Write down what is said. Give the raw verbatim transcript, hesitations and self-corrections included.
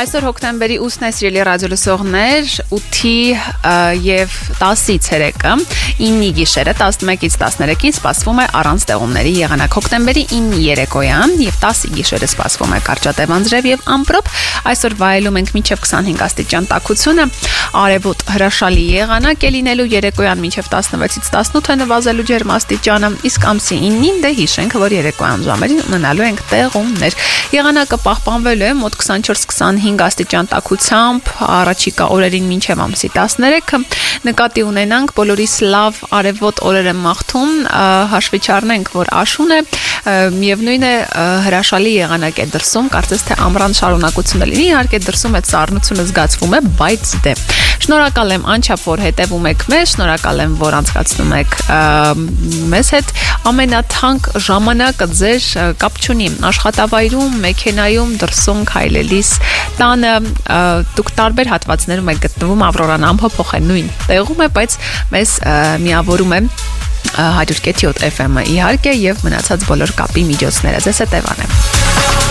Այսօր հոկտեմբերի ութն է սիրելի ռադիոլսողներ ութի և տասի ցերեկը իննի գիշերը տասնմեկից տասներեքին սպասվում է առանց տեղումների եղանակ հոկտեմբերի իննի երեկոյան և տասի գիշերը սպասվում է կարճատև անձրև և ամպրոպ այսօր վայելում ենք մինչև քսանհինգ աստիճան տաքությունը արևոտ հրաշալի եղանակ է լինելու երեկոյան մինչև տասնվեցից տասնութ է նվազելու ջերմաստիճանը իսկ ամսի իննին դե հիշենք որ երեկոյան ժամերին ունենալու ենք տեղումներ եղանակը պահպանվելու է մոտ քսանչորս քսանհինգ աստիճան տաքությամբ առաջիկա օրերին մինչև ամսի տասներեքը նկատի ունենանք բոլորիս լավ արևոտ օրեր են մաղթում հաշվի չառնենք որ աշուն է միևնույն է հրաշալի եղանակ է դրսում կարծես թե ամռան շարունակությունը լինի իհարկե դրսում այդ սառնությունը զգացվում է բայց դե շնորհակալ եմ անչափ որ հետևում եք մեզ շնորհակալ եմ որ անցկացնում եք մեզ հետ ամենաթանկ ժամանակը ձեր կապ չունի աշխատավայրում մեքենայում դրսում քայլելիս տանը դուք տարբեր հատվածներում եք գտնվում Ավրորան ամփոփող է նույն տեղում է բայց մեզ միավորում է one hundred point seven F M-ը իհարկե եւ մնացած բոլոր կապի միջոցները ձեզ հետ Էվան է